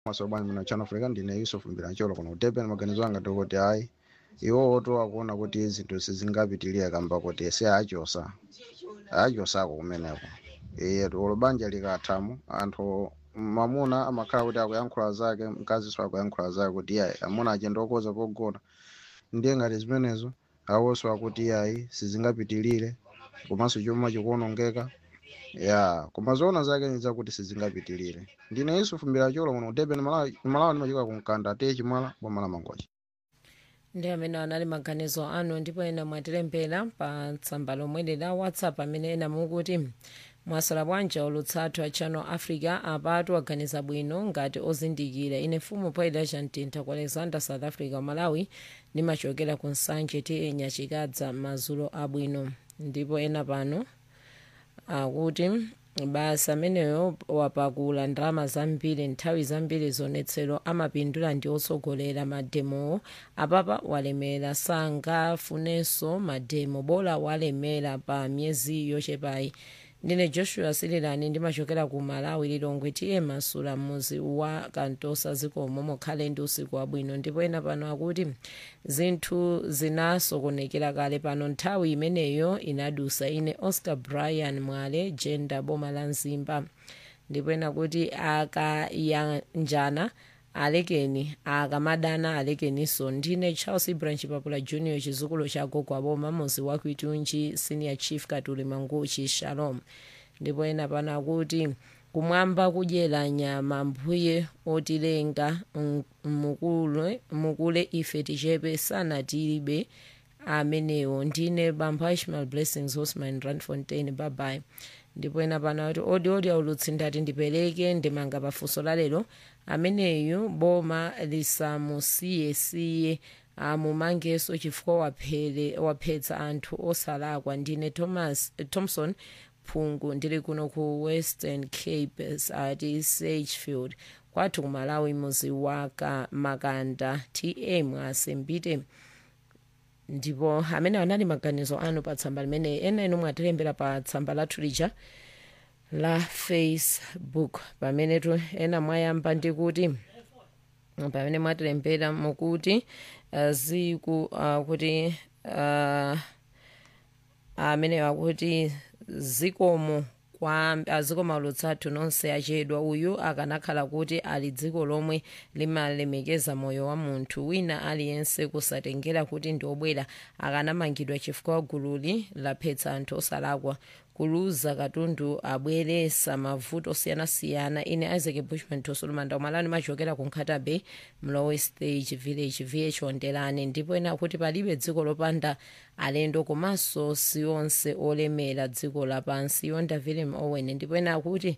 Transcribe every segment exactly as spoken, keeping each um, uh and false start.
masobani muno chano Africa ndine Yusuf Mbirancholo kuno Durban. Maganizo anga ndikuti hayi iwo to akuona kuti zinthu sizingapitirire kamba kuti si achosa achosako kumeneko. Iye olobanja likathamu anthu mamuna amakhala kuti akuyankhula zake, mkazi so akuyankhula zake kuti yayi amuna achenda okoza pogona. Ndiye ngati zimenezo awonso akuti yayi sizingapitirire komanso chuma chikuonongeka. Ya koma zoona zake niza kuti sizingapitirire. Ndine Yusuf Mbirancholo kuno Durban Malawi Malawi ndimachika kunkanda te chimwala boma la Mangochi. ndi amene anali maganizo anu ndipo ena mwatilembera pa tsamba lomwe la WhatsApp amene ena mukuti mwasala bwanja ulutsathu a Channel Africa apatu aganiza bwino ngati ozindikira. Ine mfumu poyida chantintha ku Alexander South Africa Malawi nimachokera ku Nsanje ti Nyachikadza mazulo abwino. Ndipo ena pano akuti basa ameneyo wapakula ndalama zambiri nthawi zambiri zonetsero amapindula ndi otsogolera mademo apapa walemera sangafunenso mademo bola walemera pa myezi yochepayi. Ndine Joshua Sililani ndimachokera ku Malawi Lilongwe tiye masula muzi wa Kantosa zikomo mukhale ndi usiku wabwino. Ndipo ena pano akuti zinthu zinasokonekera kale pano nthawi imeneyo inadusa. Ine Oscar Brian Mwale Jenda boma la Nzimba. Ndipo ena kuti akayanjana alekeni akamadana alekeniso. Ndine Charles Branch Papula Junior chizukulu cha gogo aboma muzi wa Kwitunji Senior Chief Katuli Manguchi Shalom. Ndipo ena pano akuti kumwamba kudyera nyama mbuye otilenga mukule mukule ife tichepe sana tilibe amenewo. Ndine Bamba Ishmael Blessings Osman Randfontein bye bye. Ndipo ena pano kuti odi odi aulutsi ndati ndipereke ndimanga pafunso la lero ameneyu boma lisamusiye siye amumangeso chifukwa waphere waphetsa anthu osalakwa. Ndine Thomas Thompson Phungu ndili kuno ku Western Cape ati Sagefield kwathu ku Malawi muzi waka Makanda T M asembite. Ndipo amene anali maganizo anu pa tsamba limene ena inu mwatilembera pa tsamba lathu lija la Facebook pamene tu ena mwayamba ndikuti pamene mwatilembera mukuti uh, ziku uh, kuti uh, amene wakuti zikomo kwa azikoma ulutsathu nonse achedwa uyu akanakhala kuti ali dziko lomwe limalemekeza moyo wa munthu wina aliyense kusatengera kuti ndi obwera akanamangidwa chifukwa gululi laphetsa anthu osalakwa kuluza katundu abweresa mavuto osiyanasiyana. Ine Isaac Bushman Tosolomanda umalani machokera ku Nkhata Bay Mlowe Stage Village V H Ondelane. Ndipo ena kuti palibe dziko lopanda alendo komanso sionse olemera dziko lapansi yonda Willem Owen. Ndipo ena kuti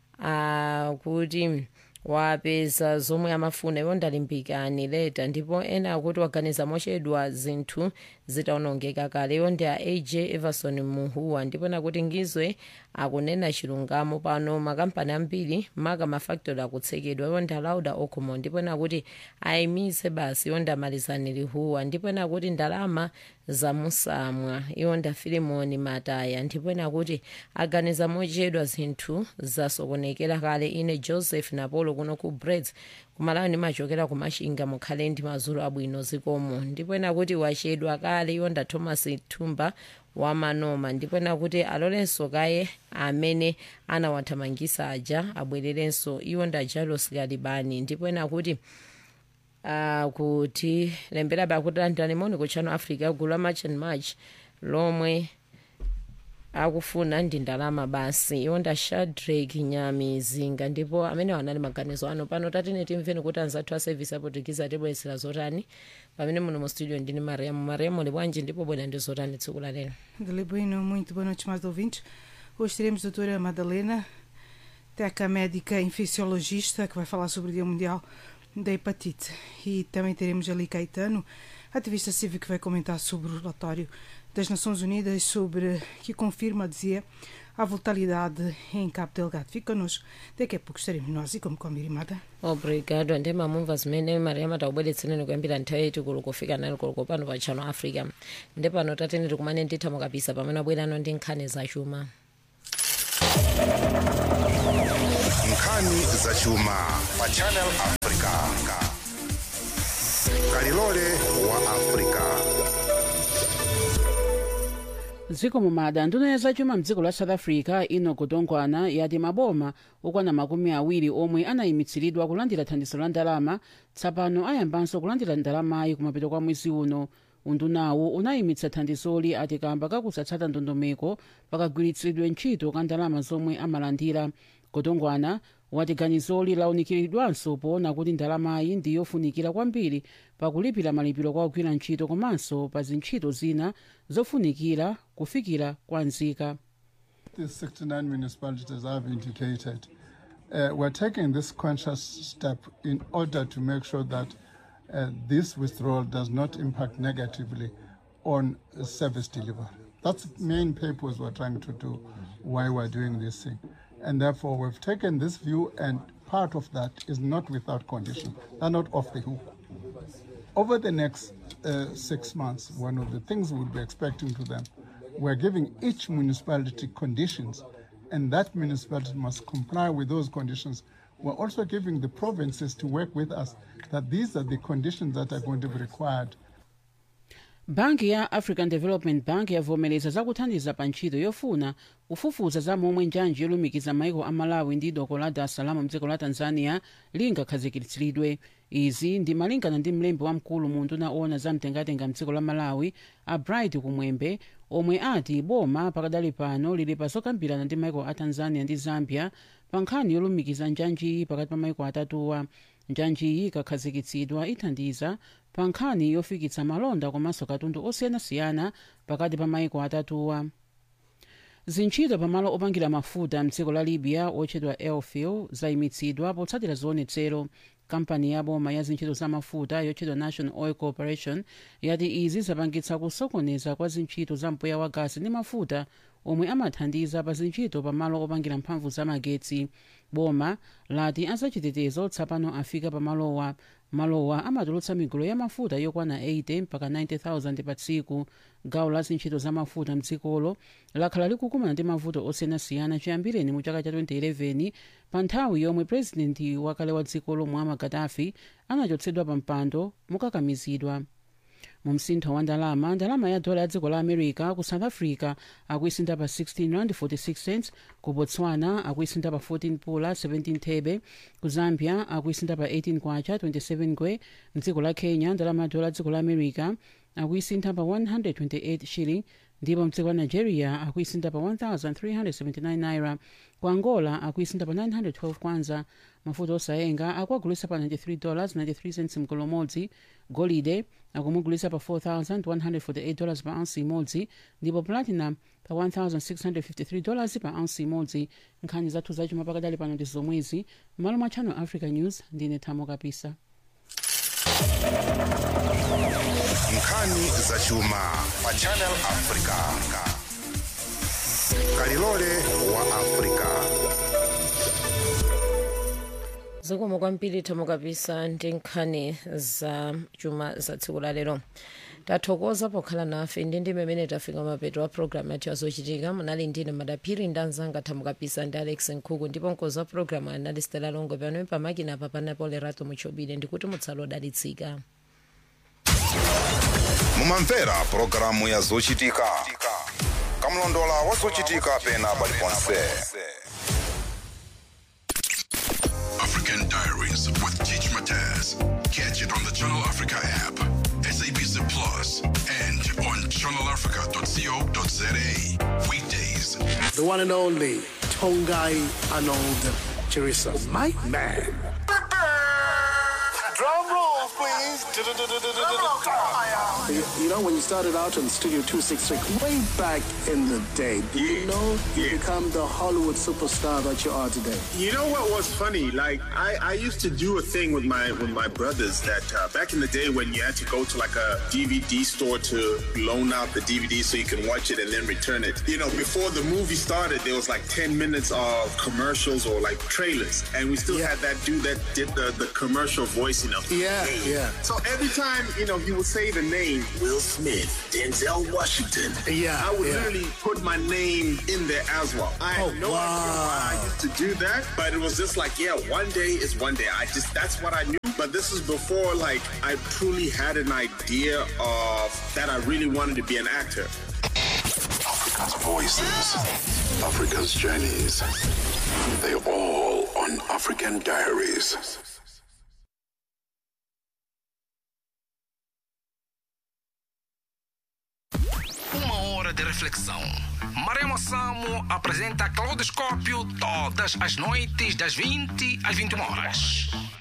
akuti wapeza zomwe amafuna yonda limbikani leta. Ndipo ena akuti waganiza mochedwa zinthu zitaonongeka kale yonda A J Everson Muhuwa. Ndipo ena kuti ngizwe akunena chilungamo pano makampani ambiri maka mafactory akutsekedwa yonda Lauda Okomo. Ndipo ena kuti ayimise basi yonda Malizani Lihuwa. Ndipo ena kuti ndalama zamusamwa yonda Filimoni Mataya. Ndipo ena kuti aganiza mochedwa zinthu zasokonekera kale. Ine Joseph Napolo kuno ku Breds kumalawi ndimachokera ku Mashinga mukhale ndi mazulu abwino zikomo. Ndipo ena kuti wachedwa kale yonda Thomas Thumba wa Manoma. Ndipo ena kuti alolenso kaye amene anawathamangisa aja abwererenso yonda Jalos Galibani. Ndipo ena kuti uh, kuti lembera bakuti andalimoni ku Channel Africa gulu la March and March lomwe akufuna ndi ndalama basi yonda Shadrack Nyami Zinga. Ndipo amene wanali maganizo ano pano tatine timveni kuti anzathu a service apotikiza tibwezera zotani pamene muno mu studio ndini Mariamu. Mariamu libwanji ndipo bwera ndi zotani tsiku la lero. Dele bueno, muito boa noite mais ouvintes. Hoje teremos a doutora Madalena Teca, médica infecciologista, que vai falar sobre o Dia Mundial da Hepatite. E também teremos ali Caetano, ativista cívico, que vai comentar sobre o relatório das Nações Unidas sobre que confirma, dizia, a volatilidade em Cabo Delgado. Fica connosco, daqui a pouco estaremos nós e como combinado. Obrigado. Ande mamumva zimene Mariama taubweretseneni kuyambira nthawi yetu kulo kufika nalo kulo pano pa Channel Africa. Nde pano tatene tikumane ndithamo kabisa pamene abwerano ndi nkhani zachuma. Nkhani nkhani za chuma pa Channel Africa. Kalilole wa Africa. dziko mumada nduna ya zachuma mdziko la South Africa ino kutongwana yati maboma okwana makumi awiri omwe anayimitsidwa kulandira thandizo la ndalama tsapano ayambanso kulandira ndalamayi kumapeto kwa mwezi uno. undunawo unayimitsa thandizoli ati kamba kakusatsata ndondomeko pakagwiritsidwe ntchito ka ndalama zomwe amalandira. kutongwana wati ganizoli launikiridwanso poona kuti ndalamayi ndiyofunikira kwambiri pakulipira malipiro kwa ogwira ntchito komanso pa zintchito zina zofunikira kufikira kwa nzika. The sixty-nine municipalities have indicated uh, we're taking this conscious step in order to make sure that uh, this withdrawal does not impact negatively on uh, service delivery. That's the main purpose we're trying to do, why we're doing this thing. And therefore, we've taken this view, and part of that is not without condition. They're not off the hook. Over the next uh, six months, one of the things we'll be expecting to them, we're giving each municipality conditions, and that municipality must comply with those conditions. We're also giving the provinces to work with us that these are the conditions that are going to be required. banki ya African Development Bank yavomereza zakuthandiza pa ntchito yofuna kufufuza za momwe njanji yolumikiza maiko a Malawi ndi doko la Dar es Salaam mdziko la Tanzania lingakhazikitsiridwe. izi ndi malingana ndi mlembi wamkulu mu nduna ona za mtengatenga mdziko la Malawi a Bright Kumwembe, omwe ati boma pakadali pano lili pazokambirana ndi maiko a Tanzania ndi Zambia pa nkhani yolumikiza njanji pakati pa maiko atatuwa. njanji ikakhazikitsidwa ithandiza pa nkhani yofikitsa malonda komanso katundu osiyanasiyana pakati pa maiko atatuwa. zintchito pamalo opangira mafuta mdziko la Libya otchedwa Elfil zayimitsidwa potsatira zionetsero. kampani ya boma ya zintchito za mafuta yotchedwa National Oil Corporation yati izi zapangitsa kusokoneza kwa zintchito za mpweya wa gasi ndi mafuta omwe amathandiza pa zintchito pamalo opangira mphamvu za magetsi. boma lati azachitetezo tsapano afika pa malowa. malowa amatulutsa migolo ya mafuta yokwana eighty mpaka ninety thousand pa tsiku. gawo la zintchito za mafuta mdzikolo lakhala likukumana ndi mavuto osiyanasiyana chiyambireni mu chaka cha twenty eleven pa nthawi yomwe purezidenti wakale wa dzikolo Muammar Gaddafi anachotsedwa pa mpando mokakamizidwa. mu msintho wa ndalama, ndalama ya dola ya dziko la America ku South Africa akuisinda pa sixteen rand forty-six cents, ku Botswana akuisinda pa fourteen pula seventeen thebe, ku Zambia akuisinda pa eighteen kwacha twenty-seven ngwe. mdziko la Kenya ndalama ya dola ya dziko la America akuisinda pa one hundred twenty-eight shilling, ndipo mdziko la Nigeria akuisinda pa one thousand three hundred seventy-nine naira. ku Angola akuisinda pa nine hundred twelve kwanza. mafuta osayenga akuagulisa pa ninety-three dollars ninety-three cents mgolo modzi. golide akumugulisa pa four thousand one hundred forty-eight dollars pa ounce imodzi, ndipo platinum pa one thousand six hundred fifty-three dollars pa ounce imodzi. nkhani zathu zachuma pakadali pano ndi zomwezi. malo mwa Channel Africa News, ndine Thamo Kapisa. nkhani za chuma pa Channel Africa. Kalilole wa Africa. zikomo kwambiri Thamo Kapisa ndi nkhani za chuma za tsiku la lero. tathokoza pokhala nafe ndi ndi mmene tafika mapeto wa programu yathu yazochitika. munali ndine Madaphiri ndi anzanga Thamo Kapisa ndi Alex Nkhuku, ndipo mkonzi wa programu anali Stella Longo, pano pamakina apa panapo Lerato Muchobile. ndikuti mutsalo odalitsika. mumamvera programu ya zochitika, kamlondola wa zochitika pena paliponse. African Diaries with Teach Mataz. Catch it on the Channel Africa app, S A B C Plus, and on channel africa dot co dot za. Weekdays. The one and only Tongai Arnold Chirisa. My man. Drum rolls, please. You, you know, when you started out on Studio two sixty-six, way back in the day, did you know you yeah. become the Hollywood superstar that you are today? You know what was funny? Like, I, I used to do a thing with my with my brothers that uh, back in the day when you had to go to like a D V D store to loan out the D V D so you can watch it and then return it. You know, before the movie started, there was like ten minutes of commercials or like trailers. And we still Yeah. had that dude that did the, the commercial voice, you know. Yeah, Hey. yeah. So every time, you know, he would say the name Will Smith, Denzel Washington, Yeah, I would yeah. literally put my name in there as well. I had Oh, no idea why I used to do that, but it was just like, yeah, one day is one day. I just, that's what I knew. But this is before, like, I truly had an idea of that I really wanted to be an actor. Africa's voices, Africa's journeys. They all on African Diaries. Uma hora de reflexão. Maremo Samo apresenta Claudoscópio todas as noites das vinte às vinte e uma horas.